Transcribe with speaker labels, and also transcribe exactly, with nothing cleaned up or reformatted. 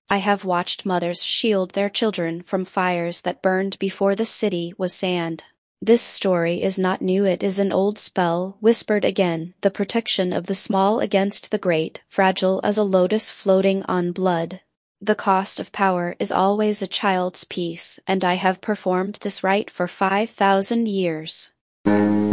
Speaker 1: I have watched mothers shield their children from fires that burned before the city was sand. This story is not new, it is an old spell, whispered again, the protection of the small against the great, fragile as a lotus floating on blood. The cost of power is always a child's peace, and I have performed this rite for five thousand years.